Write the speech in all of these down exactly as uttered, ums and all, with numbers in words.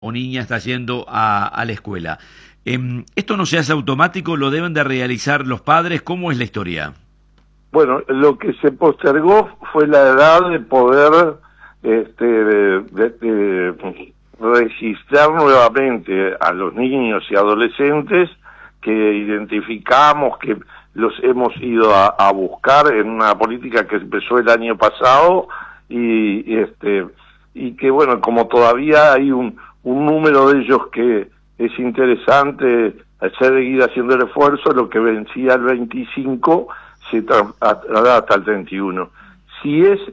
o niña está yendo a, a la escuela. Eh, ¿Esto no se hace automático? ¿Lo deben de realizar los padres? ¿Cómo es la historia? Bueno, lo que se postergó fue la edad de poder este, de, de, de registrar nuevamente a los niños y adolescentes que identificamos, que los hemos ido a, a buscar en una política que empezó el año pasado y, y este y que bueno, como todavía hay un, un número de ellos que es interesante seguir haciendo el esfuerzo, lo que vencía el veinticinco se traslada hasta el treinta y uno. Si es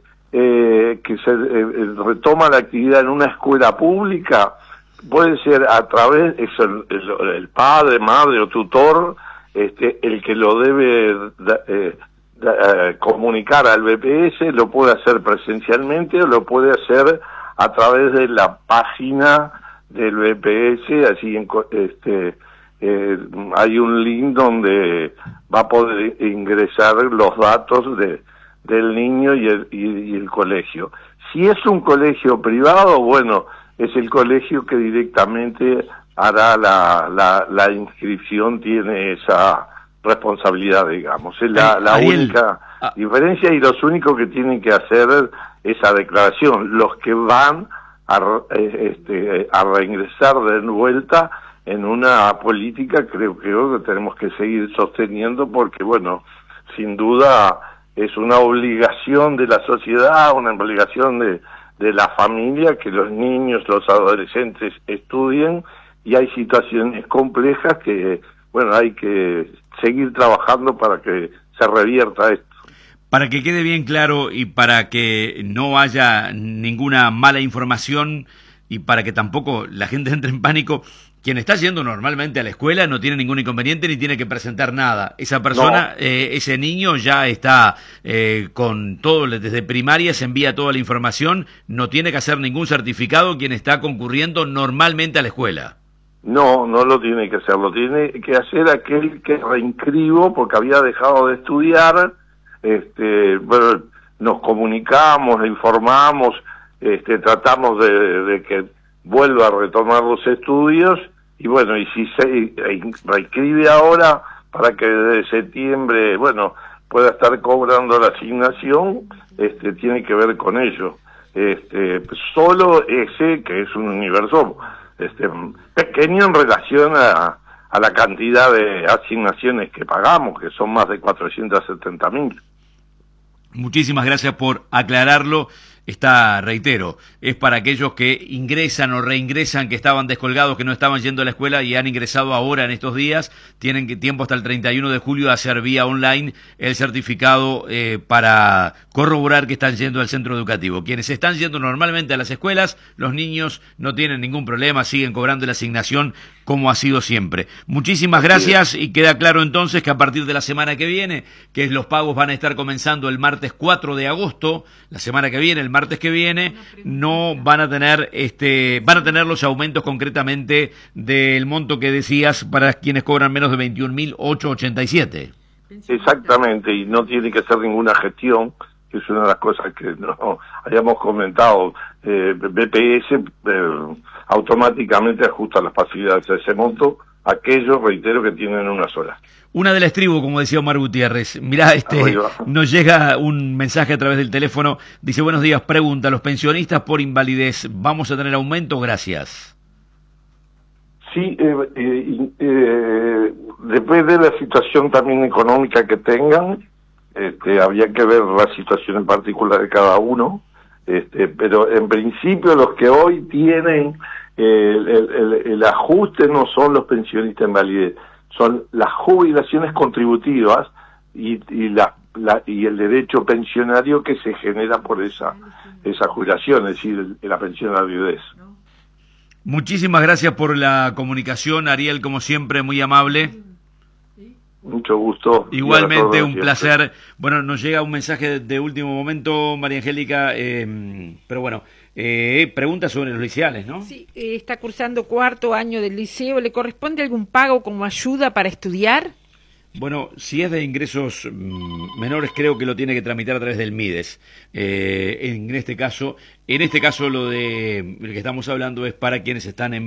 eh, que se eh, retoma la actividad en una escuela pública, puede ser a través, es el, el, el padre, madre o tutor, este, el que lo debe eh, eh, comunicar al B P S, lo puede hacer presencialmente o lo puede hacer a través de la página del B P S, así en, este eh, hay un link donde va a poder ingresar los datos de del niño y el, y, y el colegio. Si es un colegio privado, bueno, es el colegio que directamente hará la, la, la inscripción, tiene esa responsabilidad, digamos. Es la, la única ah. diferencia y los únicos que tienen que hacer esa declaración. Los que van a, este, a reingresar de vuelta en una política, creo, creo que tenemos que seguir sosteniendo porque, bueno, sin duda es una obligación de la sociedad, una obligación de, de la familia que los niños, los adolescentes estudien, y hay situaciones complejas que, bueno, hay que seguir trabajando para que se revierta esto. Para que quede bien claro y para que no haya ninguna mala información y para que tampoco la gente entre en pánico, quien está yendo normalmente a la escuela no tiene ningún inconveniente ni tiene que presentar nada. Esa persona, no. eh, ese niño ya está eh, con todo, desde primaria se envía toda la información, no tiene que hacer ningún certificado quien está concurriendo normalmente a la escuela. No, no lo tiene que hacer, lo tiene que hacer aquel que reinscribo porque había dejado de estudiar. Este, bueno, nos comunicamos, le informamos, este, tratamos de, de que vuelva a retomar los estudios y bueno, y si se reinscribe ahora para que desde septiembre, bueno, pueda estar cobrando la asignación, este, tiene que ver con ello. Este, solo ese, que es un universo este, pequeño en relación a, a la cantidad de asignaciones que pagamos, que son más de cuatrocientos setenta mil. Muchísimas gracias por aclararlo. Está, reitero, es para aquellos que ingresan o reingresan, que estaban descolgados, que no estaban yendo a la escuela y han ingresado ahora en estos días, tienen que tiempo hasta el treinta y uno de julio de hacer vía online el certificado eh, para corroborar que están yendo al centro educativo. Quienes están yendo normalmente a las escuelas, los niños no tienen ningún problema, siguen cobrando la asignación como ha sido siempre. Muchísimas gracias y queda claro entonces que a partir de la semana que viene, que los pagos van a estar comenzando el martes cuatro de agosto, la semana que viene, el martes que viene, no van a tener este van a tener los aumentos concretamente del monto que decías para quienes cobran menos de veintiún mil ochocientos ochenta y siete. Exactamente, y no tiene que hacer ninguna gestión, que es una de las cosas que no habíamos comentado. eh, B P S eh, automáticamente ajusta las facilidades a ese monto, aquellos, reitero, que tienen una sola. Una de las tribus, como decía Omar Gutiérrez. Mirá, este, nos llega un mensaje a través del teléfono, dice, buenos días, pregunta, ¿los pensionistas por invalidez vamos a tener aumento? Gracias. Sí, eh, eh, eh, depende de la situación también económica que tengan, este, había que ver la situación en particular de cada uno, este, pero en principio los que hoy tienen eh, el, el, el ajuste no son los pensionistas en invalidez, son las jubilaciones contributivas y, y, la, la, y el derecho pensionario que se genera por esa, esa jubilación, es decir, el, la pensión a la viudez. Muchísimas gracias por la comunicación, Ariel, como siempre, muy amable. Mucho gusto. Igualmente, un placer. Bueno, nos llega un mensaje de último momento, María Angélica, eh, pero bueno, eh, pregunta sobre los liceales, ¿no? Sí, eh, está cursando cuarto año del liceo. ¿Le corresponde algún pago como ayuda para estudiar? Bueno, si es de ingresos mmm, menores, creo que lo tiene que tramitar a través del MIDES. Eh, en este caso, en este caso lo de el que estamos hablando es para quienes están en